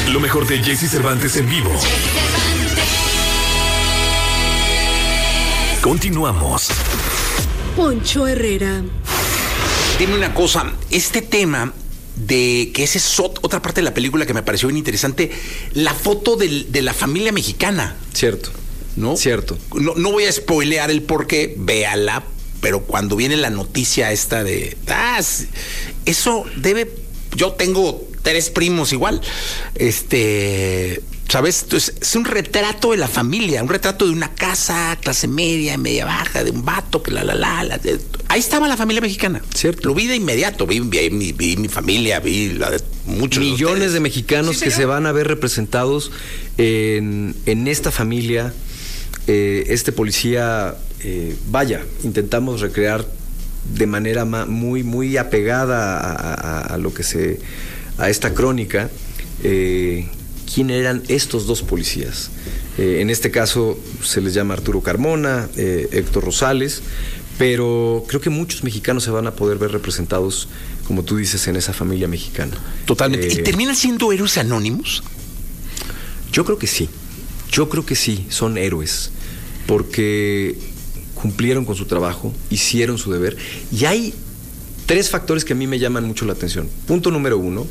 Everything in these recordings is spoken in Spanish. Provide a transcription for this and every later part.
Lo mejor de Jesse Cervantes en vivo. Continuamos. Poncho Herrera. Dime una cosa, este tema de que esa es otra parte de la película que me pareció bien interesante, la foto de la familia mexicana. Cierto. ¿No? Cierto. No voy a spoilear el porqué, véala, pero cuando viene la noticia esta de... eso debe... Yo tengo 3 primos igual. ¿Sabes? Entonces, es un retrato de la familia, un retrato de una casa, clase media, media baja, de un vato, que ahí estaba la familia mexicana. Cierto. Lo vi de inmediato, vi mi familia, vi la de muchos millones de mexicanos que se van a ver representados en esta familia. Este policía, intentamos recrear de manera muy, muy apegada a lo que a esta crónica, quién eran estos 2 policías. En este caso se les llama Arturo Carmona, Héctor Rosales, pero creo que muchos mexicanos se van a poder ver representados, como tú dices, en esa familia mexicana. Totalmente. ¿Y terminan siendo héroes anónimos? Yo creo que sí, son héroes, porque cumplieron con su trabajo, hicieron su deber, y hay 3 factores que a mí me llaman mucho la atención. Punto número 1,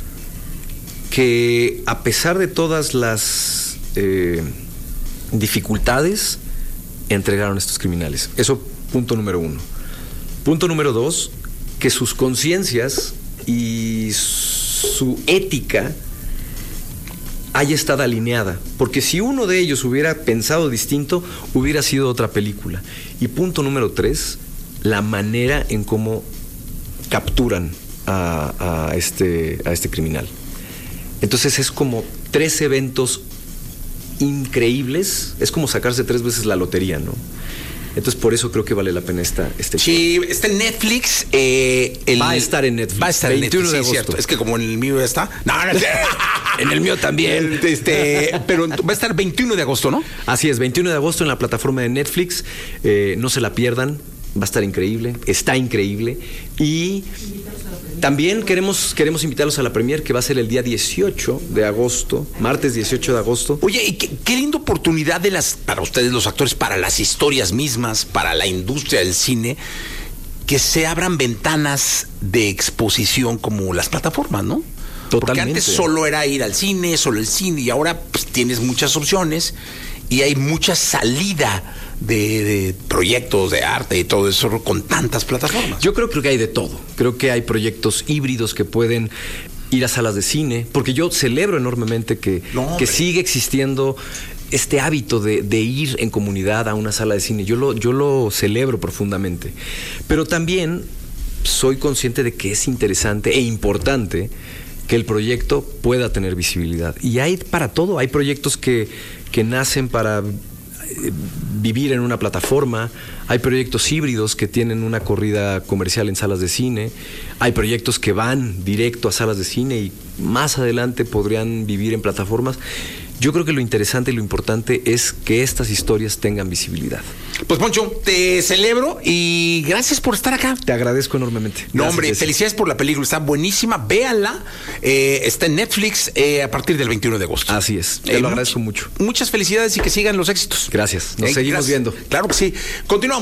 que a pesar de todas las dificultades, entregaron a estos criminales. Eso, punto número 1. Punto número 2, que sus conciencias y su ética haya estado alineada, porque si uno de ellos hubiera pensado distinto, hubiera sido otra película. Y punto número 3, la manera en cómo capturan a este criminal. Entonces es como 3 eventos increíbles, es como sacarse 3 veces la lotería, ¿no? Entonces por eso creo que vale la pena Sí, está en Netflix. Va a estar en Netflix. Va a estar en Netflix, 21 de agosto. Cierto. Es que como en el mío ya está. No. En el mío también. Pero va a estar 21 de agosto, ¿no? Así es, 21 de agosto en la plataforma de Netflix. No se la pierdan. Va a estar increíble. Está increíble. Y también queremos invitarlos a la premier, que va a ser el día 18 de agosto, martes 18 de agosto. Oye, y qué linda oportunidad para ustedes los actores, para las historias mismas, para la industria del cine, que se abran ventanas de exposición como las plataformas, ¿no? Totalmente. Porque antes solo era ir al cine, solo el cine, y ahora pues, tienes muchas opciones y hay mucha salida de proyectos de arte y todo eso con tantas plataformas. Yo creo que hay de todo. Creo que hay proyectos híbridos que pueden ir a salas de cine, porque yo celebro enormemente que sigue existiendo este hábito de ir en comunidad a una sala de cine. Yo lo celebro profundamente. Pero también soy consciente de que es interesante e importante que el proyecto pueda tener visibilidad. Y hay para todo. Hay proyectos que nacen para vivir en una plataforma, hay proyectos híbridos que tienen una corrida comercial en salas de cine, hay proyectos que van directo a salas de cine y más adelante podrían vivir en plataformas. Yo creo que lo interesante y lo importante es que estas historias tengan visibilidad. Pues Poncho, te celebro y gracias por estar acá. Te agradezco enormemente. No, gracias, hombre, Jesse. Felicidades por la película, está buenísima, véanla, está en Netflix a partir del 21 de agosto. Así es, te lo agradezco mucho. Muchas felicidades y que sigan los éxitos. Gracias, nos seguimos viendo. Claro que sí. Continuamos.